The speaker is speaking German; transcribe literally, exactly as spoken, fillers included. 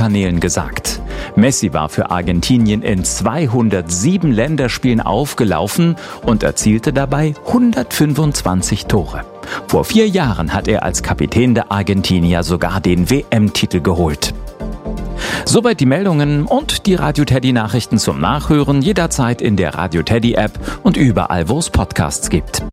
Kanälen gesagt. Messi war für Argentinien in zweihundertsieben Länderspielen aufgelaufen und erzielte dabei hundertfünfundzwanzig Tore. Vor vier Jahren hat er als Kapitän der Argentinier sogar den W M-Titel geholt. Soweit die Meldungen und die Radio Teddy Nachrichten zum Nachhören jederzeit in der Radio Teddy App und überall, wo es Podcasts gibt.